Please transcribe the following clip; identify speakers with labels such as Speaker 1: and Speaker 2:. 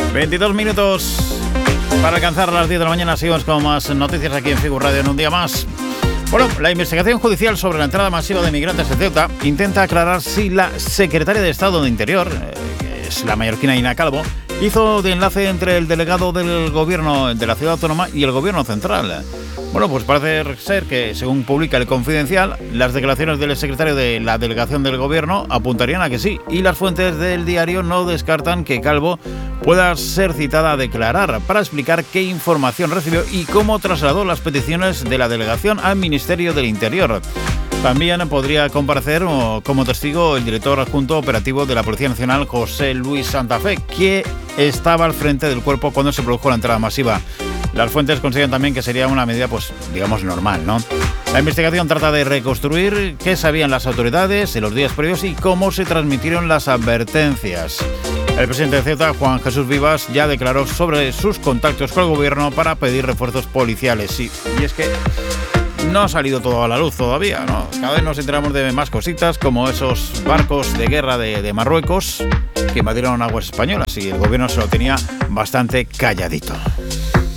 Speaker 1: 22 minutos para alcanzar las 10 de la mañana. Seguimos con más noticias aquí en Figur Radio en un día más. Bueno, la investigación judicial sobre la entrada masiva de migrantes en Ceuta intenta aclarar si la secretaria de Estado de Interior, que es la mallorquina Ina Calvo, hizo de enlace entre el delegado del gobierno de la ciudad autónoma y el gobierno central. Bueno, pues parece ser que, según publica El Confidencial, las declaraciones del secretario de la delegación del gobierno apuntarían a que sí, y las fuentes del diario no descartan que Calvo pueda ser citada a declarar para explicar qué información recibió y cómo trasladó las peticiones de la delegación al Ministerio del Interior. También podría comparecer como testigo el director adjunto operativo de la Policía Nacional, José Luis Santa Fe, que estaba al frente del cuerpo cuando se produjo la entrada masiva. Las fuentes consideran también que sería una medida, pues, digamos, normal, ¿no? La investigación trata de reconstruir qué sabían las autoridades en los días previos y cómo se transmitieron las advertencias. El presidente de Ceuta, Juan Jesús Vivas, ya declaró sobre sus contactos con el gobierno para pedir refuerzos policiales. Sí, y es que no ha salido todo a la luz todavía, ¿no? Cada vez nos enteramos de más cositas, como esos barcos de guerra de Marruecos que invadieron aguas españolas y el gobierno se lo tenía bastante calladito.